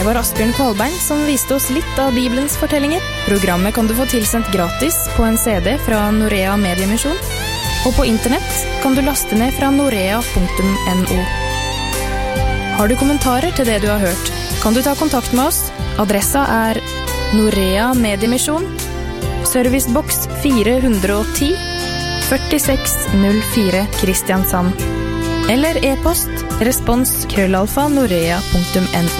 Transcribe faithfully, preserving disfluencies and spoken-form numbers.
var Asbjørn Kvalbein som viste oss litt av Bibelens fortellinger. Programmet kan du få tilsendt gratis på en C D fra Norea Mediemisjon, og på internett kan du laste ned fra norea punktum no. Har du kommentarer til det du har hørt, kan du ta kontakt med oss. Adressa er Norea Mediemisjon, servicebox fire hundre og ti, førtiseks null fire Kristiansand. Eller e-post respons krøllalfa norea punktum no.